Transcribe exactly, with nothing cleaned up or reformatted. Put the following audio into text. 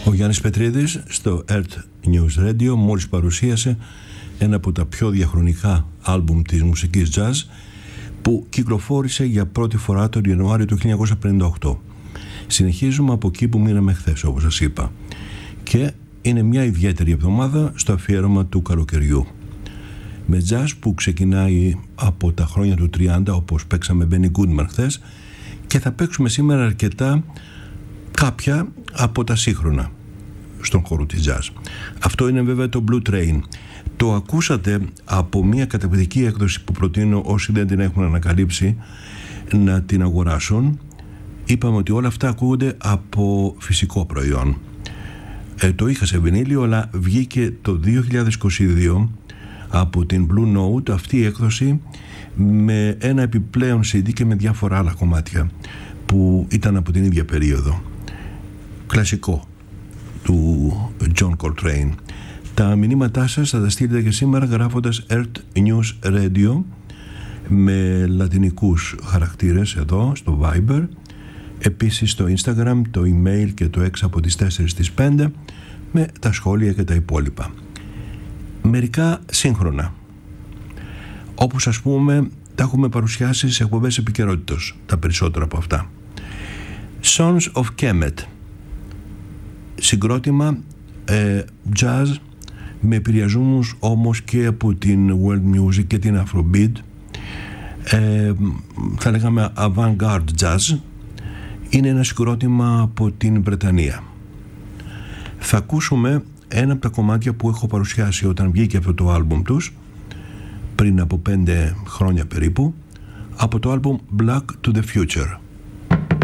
Ο Γιάννης Πετρίδης στο Earth News Radio μόλις παρουσίασε ένα από τα πιο διαχρονικά άλμπουμ της μουσικής jazz που κυκλοφόρησε για πρώτη φορά τον Ιανουάριο του χίλια εννιακόσια πενήντα οκτώ. Συνεχίζουμε από εκεί που μείναμε χθες, όπως σας είπα, και είναι μια ιδιαίτερη εβδομάδα στο αφιέρωμα του καλοκαιριού, με jazz που ξεκινάει από τα χρόνια του τριάντα, όπως παίξαμε Benny Goodman χθες, και θα παίξουμε σήμερα αρκετά κάποια από τα σύγχρονα στον χώρο της jazz. Αυτό είναι βέβαια το Blue Train. Το ακούσατε από μια καταπληκτική έκδοση που προτείνω όσοι δεν την έχουν ανακαλύψει να την αγοράσουν. Είπαμε ότι όλα αυτά ακούγονται από φυσικό προϊόν. Ε, το είχα σε βινίλιο, αλλά βγήκε το δύο χιλιάδες είκοσι δύο από την Blue Note αυτή η έκδοση με ένα επιπλέον σι ντι και με διάφορα άλλα κομμάτια που ήταν από την ίδια περίοδο. Κλασικό του John Coltrane. Τα μηνύματά σας θα τα στείλετε και σήμερα γράφοντας Earth News Radio με λατινικούς χαρακτήρες εδώ στο Viber, επίσης στο Instagram, το email και το έξι από τις τέσσερις στις πέντε με τα σχόλια και τα υπόλοιπα. Μερικά σύγχρονα, όπως ας πούμε τα έχουμε παρουσιάσει σε εκπομπές επικαιρότητας, τα περισσότερα από αυτά. Sons of Kemet, συγκρότημα ε, jazz με επηρεασμούς όμως και από την world music και την afrobeat, ε, θα λέγαμε avant-garde jazz. Είναι ένα συγκρότημα από την Βρετανία. Θα ακούσουμε ένα από τα κομμάτια που έχω παρουσιάσει όταν βγήκε αυτό το άλμπουμ τους πριν από πέντε χρόνια περίπου, από το άλμπουμ Black to the Future.